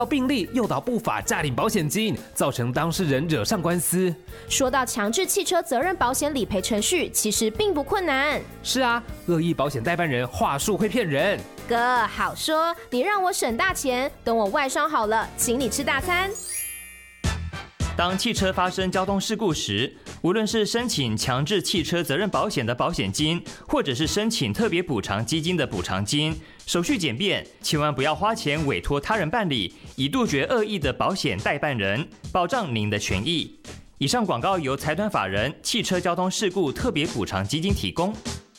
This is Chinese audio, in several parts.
并立诱导不法诈领保险金，造成当事人惹上官司。 说到强制汽车责任保险理赔程序，其实并不困难。 是啊，恶意保险代办人话术会骗人。 哥，好说，你让我省大钱，等我外伤好了，请你吃大餐。 当汽车发生交通事故时，无论是申请强制汽车责任保险的保险金，或者是申请特别补偿基金的补偿金，手续简便，千万不要花钱委托他人办理，以杜绝恶意的保险代办人，保障您的权益。以上广告由财团法人汽车交通事故特别补偿基金提供。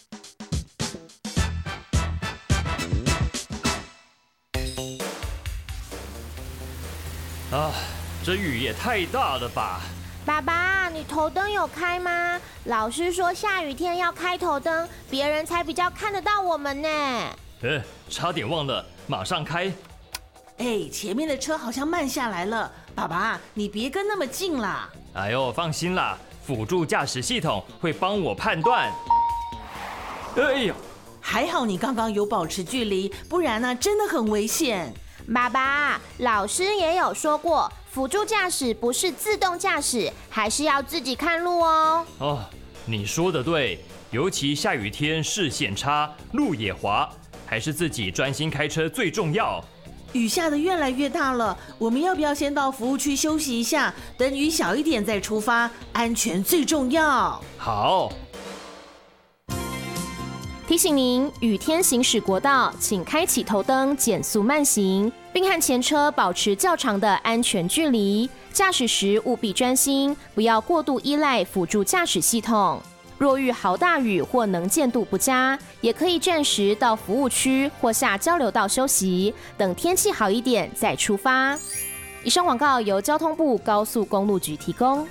这雨也太大了吧！ 爸爸，你头灯有开吗？老师说下雨天要开头灯，别人才比较看得到我们呢。 差点忘了，马上开。 前面的车好像慢下来了，爸爸，你别跟那么近啦。 哎呦，放心啦，辅助驾驶系统会帮我判断。哎呦， 还好你刚刚有保持距离，不然呢，真的很危险。 爸爸，老师也有说过，辅助驾驶不是自动驾驶，还是要自己看路哦。 你说的对，尤其下雨天视线差，路也滑，还是自己专心开车最重要。 雨下得越来越大了，我们要不要先到服务区休息一下，等雨小一点再出发？安全最重要。 好。 提醒您，雨天行驶国道，请开启头灯，减速慢行，并和前车保持较长的安全距离。驾驶时务必专心，不要过度依赖辅助驾驶系统。若遇豪大雨或能见度不佳，也可以暂时到服务区或下交流道休息，等天气好一点再出发。以上广告由交通部高速公路局提供。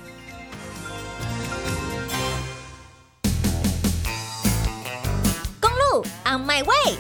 On my way。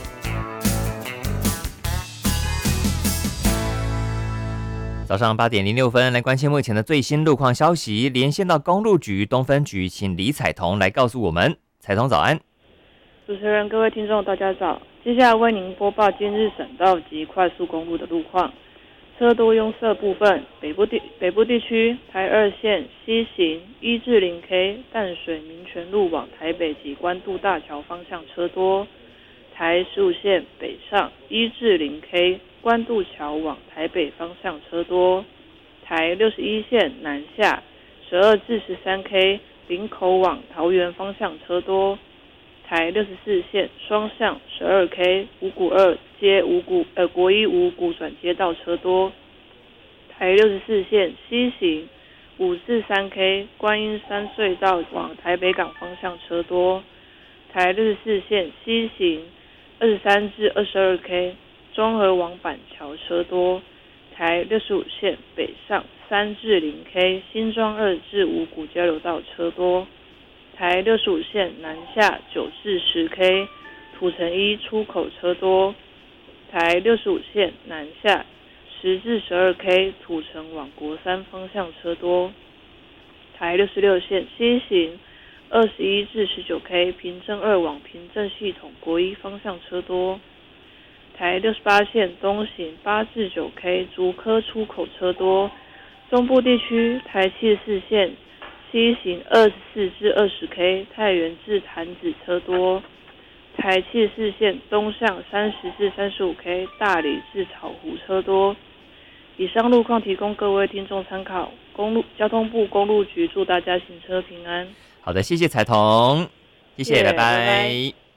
早上8点06分，来关心目前的最新路况消息。连线到公路局东分局，请李彩彤来告诉我们。彩彤早安。 主持人，各位听众，大家早。接下来为您播报今日省道及快速公路的路况。车多拥塞部分，北部地区台2线西行1至0 K 淡水民权路往台北及关渡大桥方向车多。台15线北上1至0 K 关渡桥往台北方向车多。台61线南下12至13 K 林口往桃园方向车多。台64线双向12 K 五股2接国一五股转接道车多。台64线西行5至3 K 观音山隧道往台北港方向车多。台64线西行23至22 K 中和往板桥车多。台65线北上3至0 K 新庄2至五股交流道车多。台65线南下9至10 K 土城1出口车多。台65线南下10至12 K 土城往国三方向车多。台66线西行21至19 K 平镇2往平镇系统国一方向车多。台68线东行8至9 K 竹科出口车多。中部地区台74线西行24至20 K 太原至潭子车多。台74线东向30至35 K 大理至草湖车多。以上路况提供各位听众参考。交通部公路局祝大家行车平安。 好的，谢谢彩彤，谢谢，拜拜。 拜拜。